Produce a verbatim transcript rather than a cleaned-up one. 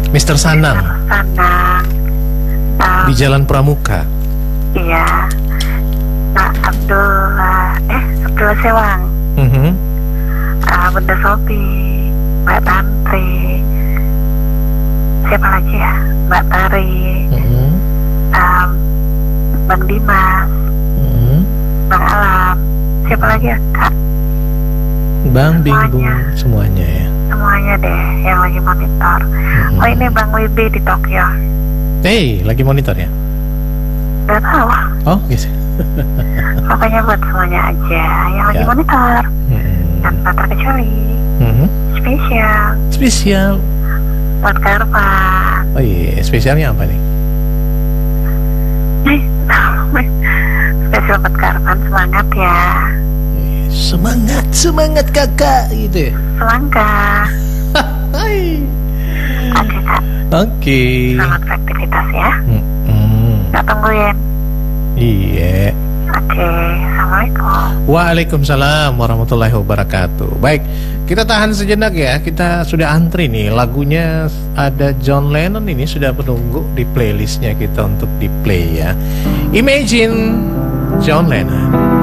Mister Sanang. Mister Sanang. Um, Di Jalan Pramuka. Iya. Pak Abdullah, eh Abdullah Sewang. Mhm. Uh, Bunda Sobi, Mbak Tantri. Siapa lagi ya? Mbak Tari. Mhm. Um, Bang Dimas. Mhm. Bang Alam. Siapa lagi ya, Kak? Bang Bing Bung Semuanya. semuanya ya. Semuanya deh yang lagi monitor. Mhm. Oh ini Bang Wibi di Tokyo. Hey, lagi monitor ya? Gak tahu. Oh, gitu. Pokoknya buat semuanya aja yang lagi Ya. monitor. Mhm. Tanpa terkecuali. Mhm. Spesial Spesial. buat Karman. Oh iya, spesialnya apa nih? Eh, spesial buat Karman, semangat ya. Semangat, semangat kakak gitu ya. Semangat. Hai. Oke Kak, Oke. selamat beraktivitas ya. Mm-mm. Kita tungguin. Iya. Oke, Assalamualaikum. Waalaikumsalam warahmatullahi wabarakatuh. Baik, kita tahan sejenak ya. Kita sudah antri nih. Lagunya ada John Lennon ini sudah menunggu di playlistnya kita untuk di play ya. Imagine John Lennon.